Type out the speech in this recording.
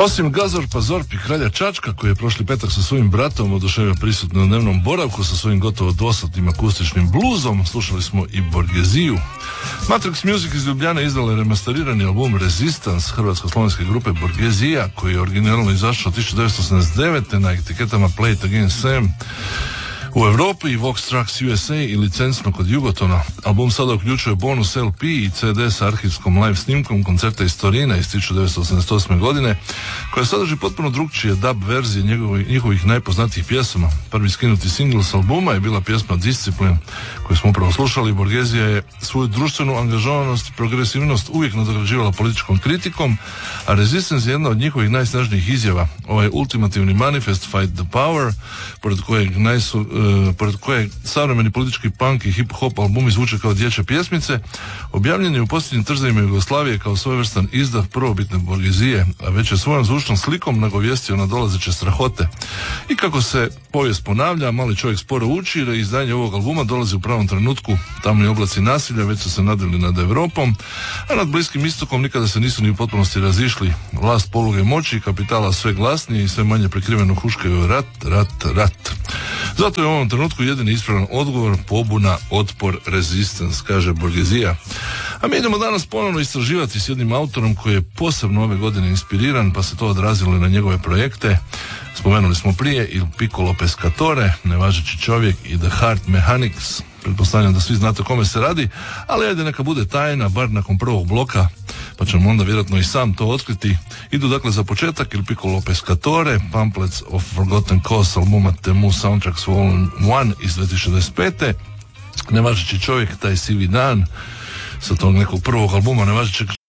Osim Gazor Pazorp i kralja Čačka, koji je prošli petak sa svojim bratom oduševio prisutno na dnevnom boravku sa svojim gotovo dosatnim akustičnim bluzom, slušali smo i Borgeziju. Matrix Music iz Ljubljane izdala je remasterirani album Resistance hrvatsko-slovenske grupe Borgezija, koji je originalno izašao 1989. na etiketama Play It Again Sam u Europi i Vox Trax USA i licencno kod Jugotona. Album sada uključuje bonus LP i CD sa arhivskom live snimkom koncerta iz Torina iz 1988. godine, koja sadrži potpuno drugčije dub verzije njihovih najpoznatijih pjesama. Prvi skinuti singl s albuma je bila pjesma Discipline, koju smo upravo slušali. Borgezija je svoju društvenu angažovanost i progresivnost uvijek nadograđivala političkom kritikom, a Resistance je jedna od njihovih najsnažnijih izjava. Ovaj ultimativni manifest Fight the Power, pored kojeg savremeni politički punk i hip-hop albumi zvuče kao dječje pjesmice, objavljen je u posljednjim trzajima Jugoslavije kao svojevrstan izdav prvobitne Borgezije, a već je svojom zvučnom slikom nagovijestio na dolazeće strahote. I kako se povijest ponavlja, mali čovjek sporo uči, jer izdanje ovog albuma dolazi u pravom trenutku. Tamni oblaci nasilja već su se nadvili nad Europom, a nad Bliskim istokom nikada se nisu ni u potpunosti razišli. Vlast poluge moći i kapitala sve glasnije i sve manje prikriveno huškaju rat. Zato je u ovom trenutku jedini ispravan odgovor pobuna, otpor, resistance, kaže Borgezija. A mi idemo danas ponovno istraživati s jednim autorom koji je posebno ove godine inspiriran, pa se to odrazilo i na njegove projekte. Spomenuli smo prije Il Piccolo Pescatore, Nevažeći čovjek i The Heart Mechanics. Pretpostavljam da svi znate o kome se radi, ali ajde neka bude tajna, bar nakon prvog bloka, pa ćemo onda vjerojatno i sam to otkriti. Idu dakle za početak Il Piccolo Pescatore, Pamphlets of Forgotten Cause, albuma Temu Soundtracks Volume 1 iz 2025. Nevažeći čovjek, taj sivi dan, sa tog nekog prvog albuma Nevažećeg